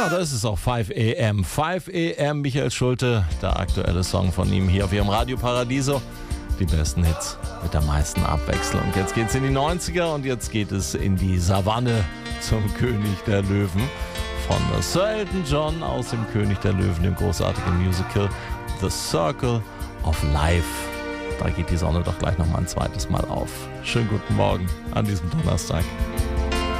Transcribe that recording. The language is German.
Ja, da ist es auch 5 AM. 5 AM, Michael Schulte, der aktuelle Song von ihm hier auf ihrem Radio Paradiso. Die besten Hits mit der meisten Abwechslung. Jetzt geht's in die 90er und jetzt geht es in die Savanne zum König der Löwen. Von Sir Elton John aus dem König der Löwen, dem großartigen Musical The Circle of Life. Da geht die Sonne doch gleich nochmal ein zweites Mal auf. Schönen guten Morgen an diesem Donnerstag.